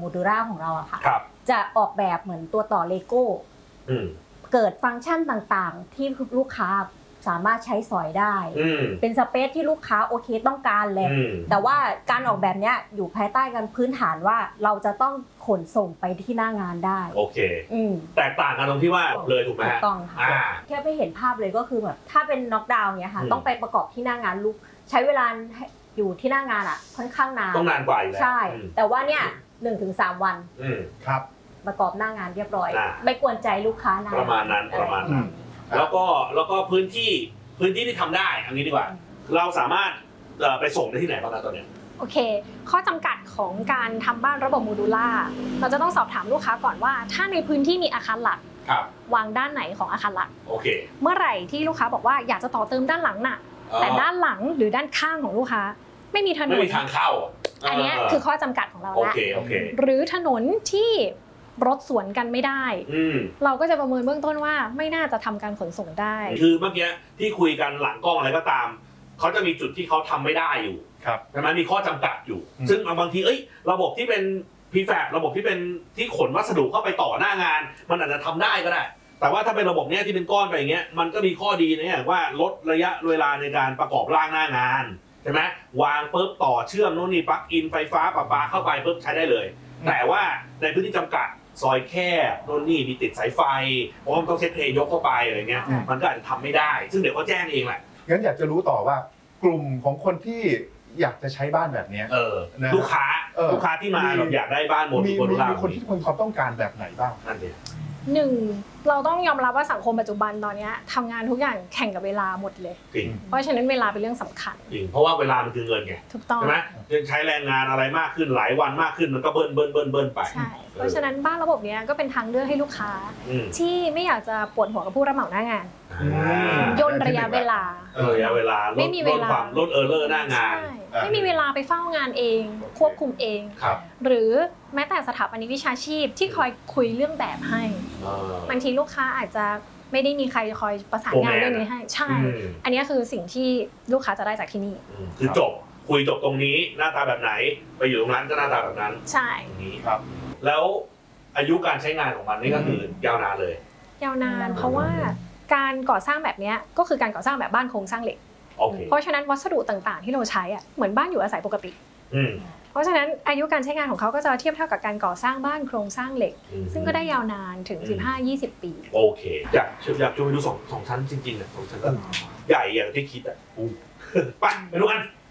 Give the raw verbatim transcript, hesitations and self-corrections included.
โมดูล่าของเราอะค่ะจะออกแบบเหมือนตัวต่อเลโก้เกิดฟังก์ชันต่างๆที่ลูกค้าสามารถใช้สอยได้เป็นสเปซที่ลูกค้าโอเคต้องการเลยแต่ว่าการออกแบบนี้อยู่ภายใต้กันพื้นฐานว่าเราจะต้องขนส่งไปที่หน้างานได้โอเคแตกต่างกันตรงที่ว่าเลยถูกไหมถูกต้องค่ะแค่ไม่เห็นภาพเลยก็คือแบบถ้าเป็นน็อกดาวน์เนี้ยค่ะต้องไปประกอบที่หน้างานลูกใช้เวลาอยู่ที่หน้างานอ่ะค่อนข้างนานต้องนานกว่าอยู่แล้วใช่แต่ว่าเนี่ยหนึ่งถึงสามวันครับประกอบหน้างานเรียบร้อยไม่กวนใจลูกค้านานประมาณนั้นประมาณนั้นแล้วก็แล้วก็พื้นที่พื้นที่ที่ทำได้อันนี้ดีกว่าเราสามารถไปส่งได้ที่ไหนบ้างตอนนี้โอเคข้อจำกัดของการทำบ้านระบบโมดูล่าเราจะต้องสอบถามลูกค้าก่อนว่าถ้าในพื้นที่มีอาคารหลักวางด้านไหนของอาคารหลักโอเคเมื่อไหร่ที่ลูกค้าบอกว่าอยากจะต่อเติมด้านหลังน่ะแต่ด้านหลังหรือด้านข้างของลูกค้าไม่มีถนนไม่มีทางเข้าอันนี้คือข้อจำกัดของเราแล้วหรือถนนที่รถสวนกันไม่ได้เราก็จะประเมินเบื้องต้นว่าไม่น่าจะทำการขนส่งได้คือเมื่อกี้ที่คุยกันหลังกล้องอะไรก็ตามเขาจะมีจุดที่เขาทำไม่ได้อยู่ใช่ไหมมีข้อจำกัดอยู่ซึ่งบางทีเอ้ยระบบที่เป็นพีแฟบระบบที่เป็นที่ขนวัสดุเข้าไปต่อหน้างานมันอาจจะทำได้ก็ได้แต่ว่าถ้าเป็นระบบเนี้ยที่เป็นก้อนไปอย่างเงี้ยมันก็มีข้อดีนะอย่างว่าลดระยะเวลาในการประกอบร่างหน้างานใช่ไหมวางปุ๊บต่อเชื่อมโน่นนี่ปลั๊กอินไฟฟ้าประปาเข้าไปปุ๊บใช้ได้เลยแต่ว่าในพื้นที่จำกัดซอยแคบโน่นนี่มีติดสายไฟเพราะมันต้องเซ็ตเพลย์ยกเข้าไปอะไรเงี้ยมันก็อาจจะทำไม่ได้ซึ่งเดี๋ยวเขาแจ้งเองแหละงั้นอยากจะรู้ต่อว่ากลุ่มของคนที่อยากจะใช้บ้านแบบนี้ลูกค้าลูกค้าที่มาเราอยากได้บ้านโมดูล่ามีคนที่มีความต้องการแบบไหนบ้างนั่นเองหนึ่งเราต้องยอมรับว่าสังคมปัจจุบันตอนนี้ทำงานทุกอย่างแข่งกับเวลาหมดเลยเพราะฉะนั้นเวลาเป็นเรื่องสำคัญจริงเพราะว่าเวลามันคือเงินไงถูกต้องใช่ไหมยังใช้แรงงานอะไรมากขึ้นหลายวันมากขึ้นมันก็เบิ้ลเบิ้ลเบิ้ลเบิ้ลไปใช่เพราะฉะนั้นบ้านระบบนี้ก็เป็นทางเลือกให้ลูกค้าที่ไม่อยากจะปวดหัวกับผู้รับเหมาหน้างานย่นระยะเวลาระยะเวลาไม่มีเวลาลดเออร์เลอร์หน้างานไม่มีเวลาไปเฝ้างานเองควบคุมเองหรือแม้แต่สถาปนิกวิชาชีพที่คอยคุยเรื่องแบบให้บางทีลูกค้าอาจจะไม่ได้มีใครคอยประสานงานเรื่องนี้ให้ใช่อันนี้คือสิ่งที่ลูกค้าจะได้จากที่นี่คือจบคุยจบตรงนี้หน้าตาแบบไหนไปอยู่ตรงนั้นก็หน้าตาแบบนั้นใช่นี้ครับแล้วอายุการใช้งานของมันนี่ก็คือยาวนานเลยยาวนานเพราะว่าการก่อสร้างแบบนี้ก็คือการก่อสร้างแบบบ้านโครงสร้างเหล็กเพราะฉะนั้นวัสดุต่างๆที่เราใช้อ่ะเหมือนบ้านอยู่อาศัยปกติเพราะฉะนั้นอายุการใช้งานของเขาก็จะเทียบเท่ากับการก่อสร้างบ้านโครงสร้างเหล็กซึ่งก็ได้ยาวนานถึง สิบห้าถึงยี่สิบ ปีโอเคอยากอยากชวนไปดูสองสองชั้นจริงๆอ่ะสองชั้นก็ใหญ่อย่างที่คิดอ่ะไปไปดูกัน